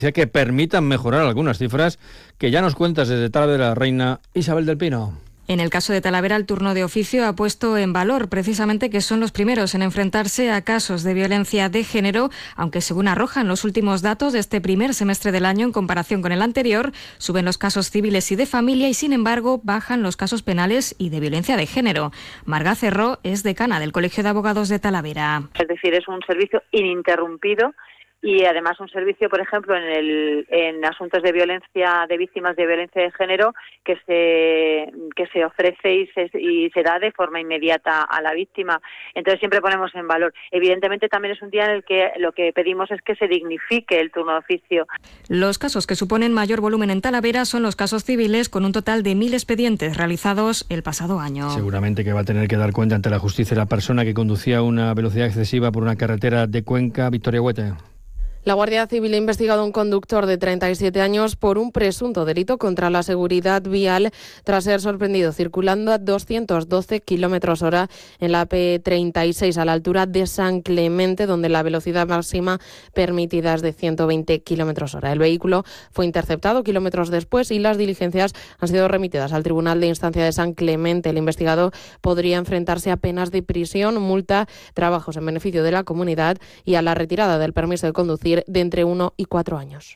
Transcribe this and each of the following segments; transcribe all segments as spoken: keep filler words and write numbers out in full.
que permitan mejorar algunas cifras que ya nos cuentas desde Talavera de la Reina, Isabel del Pino. En el caso de Talavera, el turno de oficio ha puesto en valor precisamente que son los primeros en enfrentarse a casos de violencia de género, aunque según arrojan los últimos datos de este primer semestre del año en comparación con el anterior, suben los casos civiles y de familia y sin embargo bajan los casos penales y de violencia de género. Marga Cerró es decana del Colegio de Abogados de Talavera. Es decir, es un servicio ininterrumpido. Y además un servicio, por ejemplo, en el en asuntos de violencia, de víctimas de violencia de género, que se que se ofrece y se, y se da de forma inmediata a la víctima. Entonces siempre ponemos en valor. Evidentemente también es un día en el que lo que pedimos es que se dignifique el turno de oficio. Los casos que suponen mayor volumen en Talavera son los casos civiles, con un total de mil expedientes realizados el pasado año. Seguramente que va a tener que dar cuenta ante la justicia la persona que conducía a una velocidad excesiva por una carretera de Cuenca. Victoria Huete. La Guardia Civil ha investigado a un conductor de treinta y siete años por un presunto delito contra la seguridad vial tras ser sorprendido circulando a doscientos doce kilómetros hora en la P treinta y seis a la altura de San Clemente, donde la velocidad máxima permitida es de ciento veinte kilómetros hora. El vehículo fue interceptado kilómetros después y las diligencias han sido remitidas al Tribunal de Instancia de San Clemente. El investigado podría enfrentarse a penas de prisión, multa, trabajos en beneficio de la comunidad y a la retirada del permiso de conducir de entre uno y cuatro años.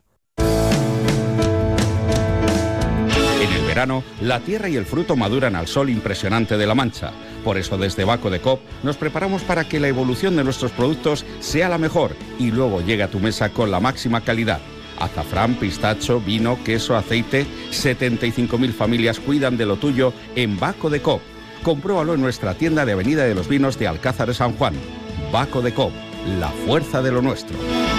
En el verano, la tierra y el fruto maduran al sol impresionante de La Mancha. Por eso desde Baco de Coop nos preparamos para que la evolución de nuestros productos sea la mejor y luego llegue a tu mesa con la máxima calidad. Azafrán, pistacho, vino, queso, aceite. setenta y cinco mil familias cuidan de lo tuyo en Baco de Coop. Compruébalo en nuestra tienda de Avenida de los Vinos de Alcázar de San Juan. Baco de Coop, la fuerza de lo nuestro.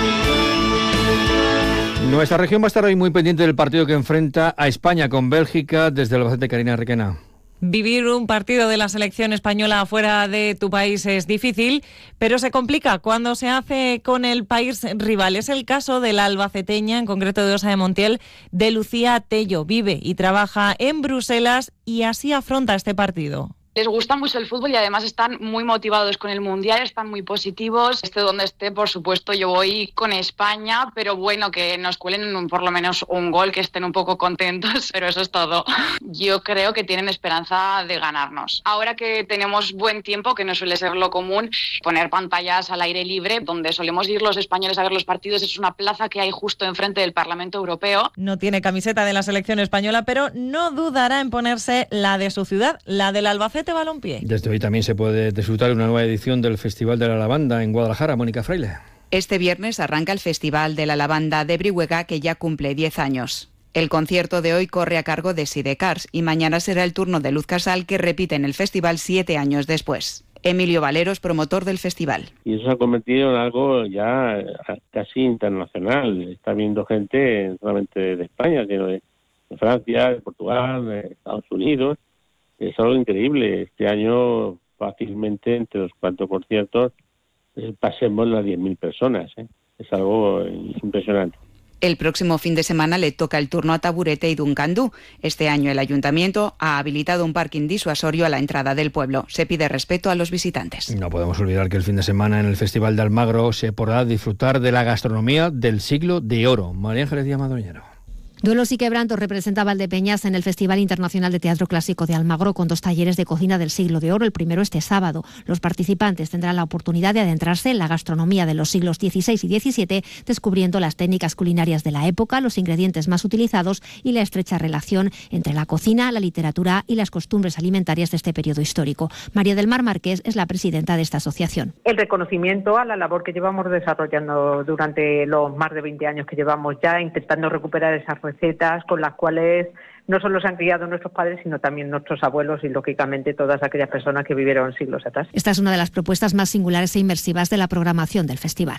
Nuestra región va a estar hoy muy pendiente del partido que enfrenta a España con Bélgica desde el Albacete. Karina Requena. Vivir un partido de la selección española fuera de tu país es difícil, pero se complica cuando se hace con el país rival. Es el caso de la albaceteña, en concreto de Osa de Montiel, de Lucía Tello. Vive y trabaja en Bruselas y así afronta este partido. Les gusta mucho el fútbol y además están muy motivados con el Mundial, están muy positivos. Esté donde esté, por supuesto, yo voy con España, pero bueno, que nos cuelen un, por lo menos un gol, que estén un poco contentos, pero eso es todo. Yo creo que tienen esperanza de ganarnos. Ahora que tenemos buen tiempo, que no suele ser lo común, poner pantallas al aire libre, donde solemos ir los españoles a ver los partidos, es una plaza que hay justo enfrente del Parlamento Europeo. No tiene camiseta de la selección española, pero no dudará en ponerse la de su ciudad, la del Albacete Balompié. Desde hoy también se puede disfrutar de una nueva edición del Festival de la Lavanda en Guadalajara. Mónica Fraile. Este viernes arranca el Festival de la Lavanda de Brihuega, que ya cumple diez años. El concierto de hoy corre a cargo de Sidecars y mañana será el turno de Luz Casal, que repite en el festival siete años después. Emilio Valeros, promotor del festival. Y eso se ha convertido en algo ya casi internacional. Está viendo gente no solamente de España, sino de Francia, de Portugal, de Estados Unidos. Es algo increíble. Este año fácilmente entre los cuatro conciertos eh, pasemos las diez mil personas. ¿eh? Es algo impresionante. El próximo fin de semana le toca el turno a Taburete y Duncandú. Este año el ayuntamiento ha habilitado un parking disuasorio a la entrada del pueblo. Se pide respeto a los visitantes. No podemos olvidar que el fin de semana en el Festival de Almagro se podrá disfrutar de la gastronomía del siglo de oro. María Ángeles Díaz Madroñero. Duelos y quebrantos representa Valdepeñas en el Festival Internacional de Teatro Clásico de Almagro, con dos talleres de cocina del siglo de oro, el primero este sábado. Los participantes tendrán la oportunidad de adentrarse en la gastronomía de los siglos dieciséis y diecisiete, descubriendo las técnicas culinarias de la época, los ingredientes más utilizados y la estrecha relación entre la cocina, la literatura y las costumbres alimentarias de este periodo histórico. María del Mar Márquez es la presidenta de esta asociación. El reconocimiento a la labor que llevamos desarrollando durante los más de veinte años que llevamos ya, intentando recuperar esas recetas con las cuales no solo se han criado nuestros padres, sino también nuestros abuelos y, lógicamente, todas aquellas personas que vivieron siglos atrás. Esta es una de las propuestas más singulares e inmersivas de la programación del festival.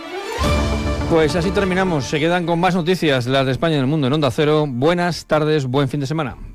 Pues así terminamos. Se quedan con más noticias, las de España y del mundo en Onda Cero. Buenas tardes, buen fin de semana.